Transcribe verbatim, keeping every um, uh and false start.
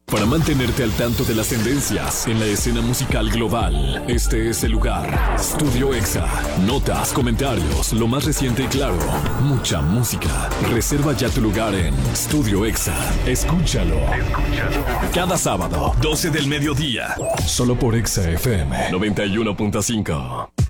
Para mantenerte al tanto de las tendencias en la escena musical global, este es el lugar. Estudio Exa. Notas, comentarios, lo más reciente y claro. Mucha música. Reserva ya tu lugar en Estudio Exa. Escúchalo. Escúchalo. Cada sábado, doce del mediodía. Solo por Exa F M noventa y uno punto cinco.